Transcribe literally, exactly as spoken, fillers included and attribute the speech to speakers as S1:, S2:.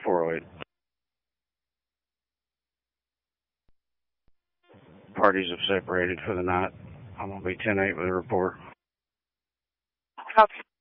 S1: four oh eight. Parties have separated for the night. I'm going to be ten eight with a report.
S2: Copy.